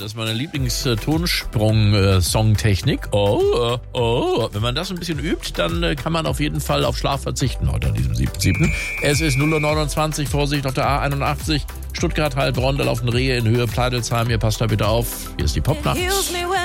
Das ist meine Lieblings-Tonsprung-Songtechnik. Wenn man das ein bisschen übt, dann kann man auf jeden Fall auf Schlaf verzichten heute an diesem 7.7. Es ist 0:29 Uhr, Vorsicht auf der A81. Stuttgart, Heilbronn, da laufen Rehe in Höhe Pleidelsheim. Ihr passt da bitte auf. Hier ist die Popnacht.